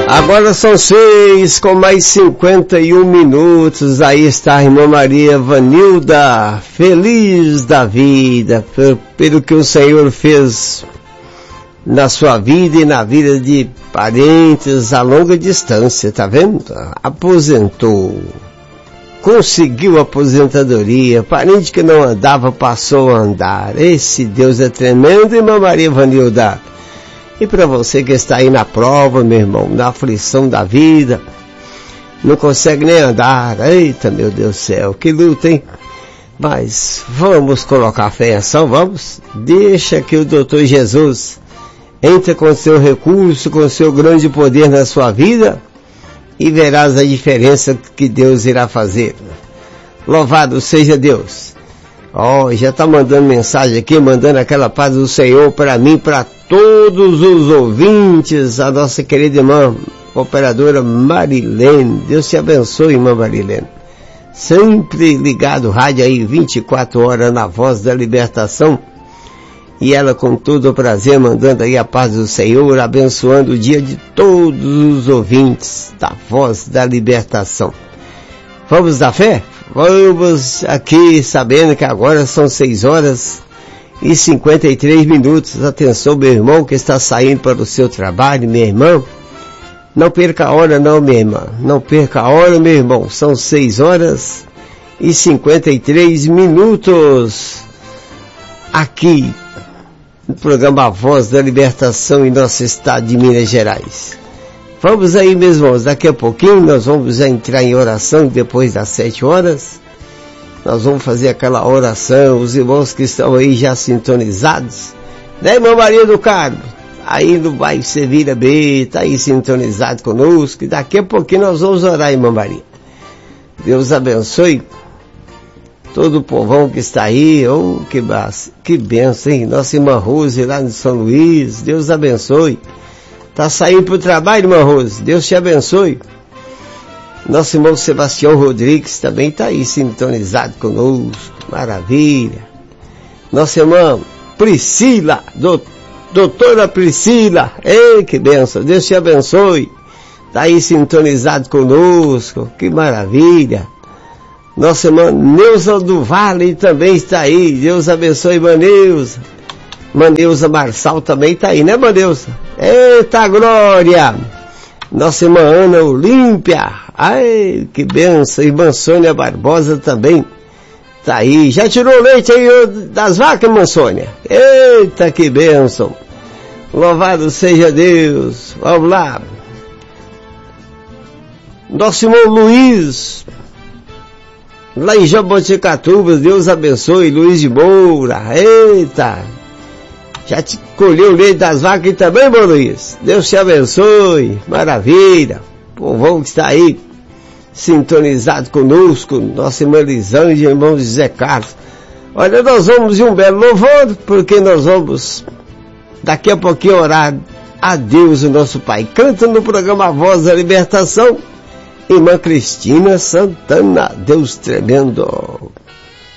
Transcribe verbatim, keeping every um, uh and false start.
Agora são seis com mais cinquenta e um minutos. Aí está a irmã Maria Vanilda, feliz da vida, pelo que o Senhor fez na sua vida e na vida de parentes a longa distância, tá vendo? Aposentou, conseguiu aposentadoria, parente que não andava passou a andar. Esse Deus é tremendo, irmã Maria Vanilda. E para você que está aí na prova, meu irmão, na aflição da vida, não consegue nem andar, eita meu Deus do céu, que luta, hein? Mas vamos colocar fé em ação, vamos? Deixa que o doutor Jesus entre com seu recurso, com seu grande poder na sua vida e verás a diferença que Deus irá fazer. Louvado seja Deus. Ó, oh, já está mandando mensagem aqui, mandando aquela paz do Senhor para mim, para todos os ouvintes, a nossa querida irmã, operadora Marilene. Deus te abençoe, irmã Marilene. Sempre ligado, rádio aí, vinte e quatro horas na Voz da Libertação. E ela com todo o prazer, mandando aí a paz do Senhor, abençoando o dia de todos os ouvintes da Voz da Libertação. Vamos dar fé? Vamos aqui, sabendo que agora são seis horas e cinquenta e três minutos. Atenção, meu irmão que está saindo para o seu trabalho, minha irmã. Não perca a hora não, minha irmã. Não perca a hora, meu irmão. São seis horas e cinquenta e três minutos. Aqui, no programa A Voz da Libertação em nosso estado de Minas Gerais. Vamos aí, meus irmãos, daqui a pouquinho nós vamos entrar em oração depois das sete horas. Nós vamos fazer aquela oração, os irmãos que estão aí já sintonizados. Né, irmã Maria do Carmo? Aí no bairro Sevilla B, tá aí sintonizado conosco. E daqui a pouquinho nós vamos orar, irmã Maria. Deus abençoe todo o povão que está aí. Oh, que, que benção, hein? Nossa irmã Rose lá no São Luís, Deus abençoe. Tá saindo pro trabalho, irmã Rose, Deus te abençoe. Nosso irmão Sebastião Rodrigues também tá aí sintonizado conosco, maravilha. Nossa irmã Priscila, do, doutora Priscila, ei, que benção, Deus te abençoe. Tá aí sintonizado conosco, que maravilha. Nossa irmã Neuza do Vale também está aí, Deus abençoe, irmã Neuza. Maneuza Marçal também está aí, né, Maneuza? Eita glória! Nossa irmã Ana Olímpia, ai, que benção! Irmã Sônia Barbosa também está aí. Já tirou o leite aí das vacas, irmã Sônia? Eita, que benção! Louvado seja Deus! Vamos lá! Nosso irmão Luiz, lá em Jaboticatuba, Deus abençoe, Luiz de Moura, eita! Já te colheu o leite das vacas também, meu Luiz? Deus te abençoe, maravilha. Povão que está aí, sintonizado conosco, nossa irmã Lisângela, irmão José Carlos. Olha, nós vamos de um belo louvor, porque nós vamos, daqui a pouquinho, orar a Deus, o nosso Pai. Canta no programa A Voz da Libertação, irmã Cristina Santana, Deus tremendo.